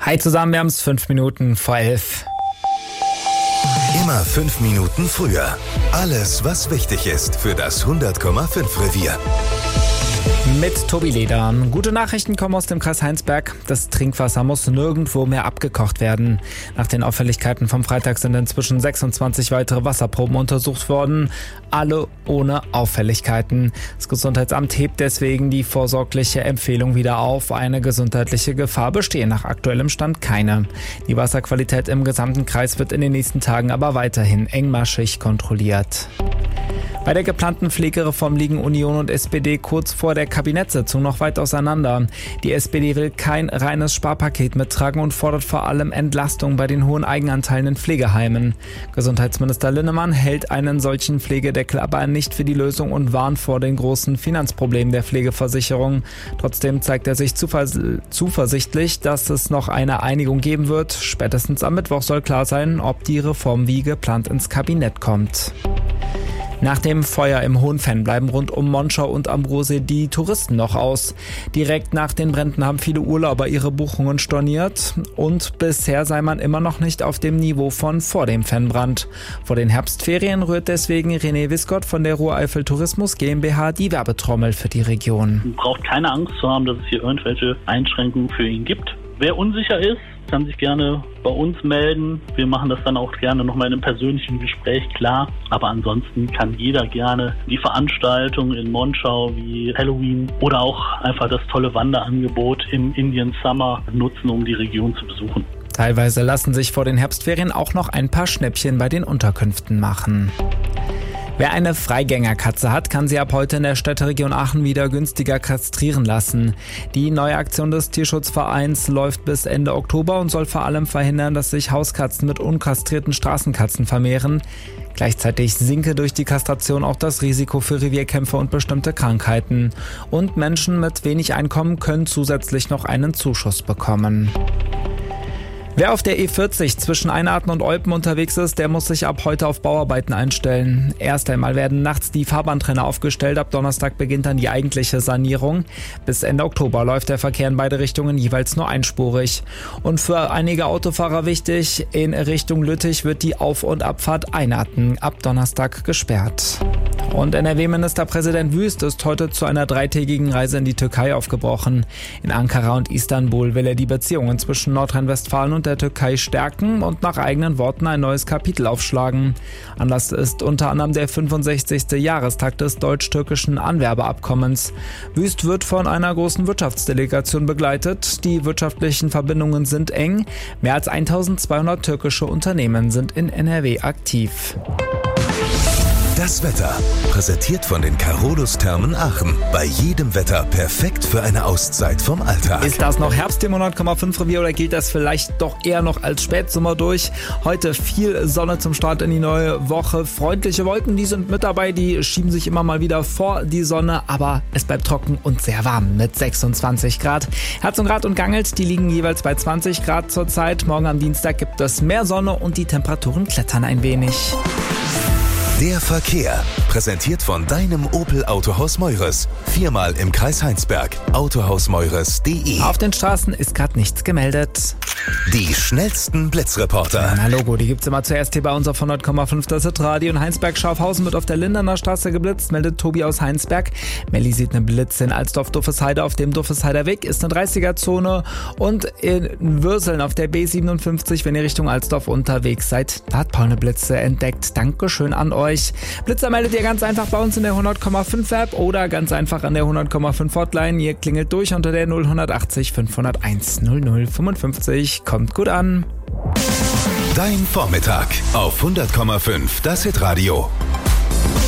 Hi zusammen, wir haben es 5 Minuten vor 11. Immer 5 Minuten früher. Alles, was wichtig ist für das 100,5 Revier. Mit Tobi Leder. Gute Nachrichten kommen aus dem Kreis Heinsberg. Das Trinkwasser muss nirgendwo mehr abgekocht werden. Nach den Auffälligkeiten vom Freitag sind inzwischen 26 weitere Wasserproben untersucht worden. Alle ohne Auffälligkeiten. Das Gesundheitsamt hebt deswegen die vorsorgliche Empfehlung wieder auf. Eine gesundheitliche Gefahr bestehe nach aktuellem Stand keine. Die Wasserqualität im gesamten Kreis wird in den nächsten Tagen aber weiterhin engmaschig kontrolliert. Bei der geplanten Pflegereform liegen Union und SPD kurz vor der Kabinettssitzung noch weit auseinander. Die SPD will kein reines Sparpaket mittragen und fordert vor allem Entlastung bei den hohen Eigenanteilen in Pflegeheimen. Gesundheitsminister Linnemann hält einen solchen Pflegedeckel aber nicht für die Lösung und warnt vor den großen Finanzproblemen der Pflegeversicherung. Trotzdem zeigt er sich zuversichtlich, dass es noch eine Einigung geben wird. Spätestens am Mittwoch soll klar sein, ob die Reform wie geplant ins Kabinett kommt. Nach dem Feuer im Hohenfenn bleiben rund um Monschau und Ambrosee die Touristen noch aus. Direkt nach den Bränden haben viele Urlauber ihre Buchungen storniert und bisher sei man immer noch nicht auf dem Niveau von vor dem Fennbrand. Vor den Herbstferien rührt deswegen René Wiskott von der Ruhr-Eifel Tourismus GmbH die Werbetrommel für die Region. Man braucht keine Angst zu haben, dass es hier irgendwelche Einschränkungen für ihn gibt. Wer unsicher ist, kann sich gerne bei uns melden. Wir machen das dann auch gerne nochmal in einem persönlichen Gespräch klar. Aber ansonsten kann jeder gerne die Veranstaltungen in Monschau wie Halloween oder auch einfach das tolle Wanderangebot im Indian Summer nutzen, um die Region zu besuchen. Teilweise lassen sich vor den Herbstferien auch noch ein paar Schnäppchen bei den Unterkünften machen. Wer eine Freigängerkatze hat, kann sie ab heute in der Städteregion Aachen wieder günstiger kastrieren lassen. Die neue Aktion des Tierschutzvereins läuft bis Ende Oktober und soll vor allem verhindern, dass sich Hauskatzen mit unkastrierten Straßenkatzen vermehren. Gleichzeitig sinke durch die Kastration auch das Risiko für Revierkämpfer und bestimmte Krankheiten. Und Menschen mit wenig Einkommen können zusätzlich noch einen Zuschuss bekommen. Wer auf der E40 zwischen Einarten und Olpen unterwegs ist, der muss sich ab heute auf Bauarbeiten einstellen. Erst einmal werden nachts die Fahrbahntrenner aufgestellt, ab Donnerstag beginnt dann die eigentliche Sanierung. Bis Ende Oktober läuft der Verkehr in beide Richtungen jeweils nur einspurig. Und für einige Autofahrer wichtig, in Richtung Lüttich wird die Auf- und Abfahrt Einarten ab Donnerstag gesperrt. Und NRW-Ministerpräsident Wüst ist heute zu einer 3-tägigen Reise in die Türkei aufgebrochen. In Ankara und Istanbul will er die Beziehungen zwischen Nordrhein-Westfalen und der Türkei stärken und nach eigenen Worten ein neues Kapitel aufschlagen. Anlass ist unter anderem der 65. Jahrestag des deutsch-türkischen Anwerbeabkommens. Wüst wird von einer großen Wirtschaftsdelegation begleitet. Die wirtschaftlichen Verbindungen sind eng. Mehr als 1200 türkische Unternehmen sind in NRW aktiv. Das Wetter, präsentiert von den Carolus-Thermen Aachen. Bei jedem Wetter perfekt für eine Auszeit vom Alltag. Ist das noch Herbst im 100,5 Revier oder gilt das vielleicht doch eher noch als Spätsommer durch? Heute viel Sonne zum Start in die neue Woche. Freundliche Wolken, die sind mit dabei, die schieben sich immer mal wieder vor die Sonne. Aber es bleibt trocken und sehr warm mit 26 Grad. Herzogenrath und Gangelt, die liegen jeweils bei 20 Grad zurzeit. Morgen am Dienstag gibt es mehr Sonne und die Temperaturen klettern ein wenig. Der Verkehr, präsentiert von deinem Opel Autohaus Meures. 4-mal im Kreis Heinsberg. Autohausmeures.de. Auf den Straßen ist gerade nichts gemeldet. Die schnellsten Blitzreporter. Na Logo, die gibt's immer zuerst hier bei uns auf 100,5. Das ist Radio. In Heinsberg-Schaffhausen wird auf der Lindener Straße geblitzt, meldet Tobi aus Heinsberg. Melli sieht eine Blitze in Alsdorf-Duffesheide auf dem Duffesheider Weg, ist eine 30er-Zone. Und in Würseln auf der B57, wenn ihr Richtung Alsdorf unterwegs seid, da hat Paul eine Blitze entdeckt. Dankeschön an euch. Blitzer meldet ihr ganz einfach bei uns in der 100,5 App oder ganz einfach an der 100,5 Hotline. Ihr klingelt durch unter der 0180 501 0055. Kommt gut an. Dein Vormittag auf 100,5. Das Hitradio.